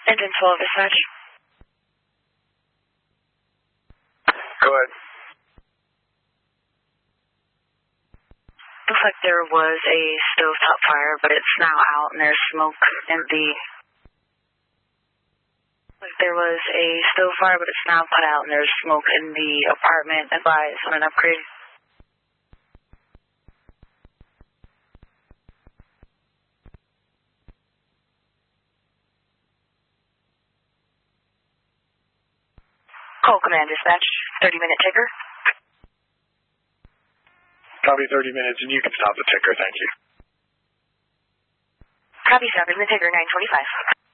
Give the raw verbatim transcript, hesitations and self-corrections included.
Engine twelve, dispatch. Go ahead. Looks like there was a stovetop fire, but it's now out and there's smoke in the... Like there was a stove fire, but it's now put out and there's smoke in the apartment. Advise on an upgrade. Call command dispatch, thirty minute ticker. Copy thirty minutes and you can stop the ticker, thank you. Copy, stopping the ticker, nine twenty-five.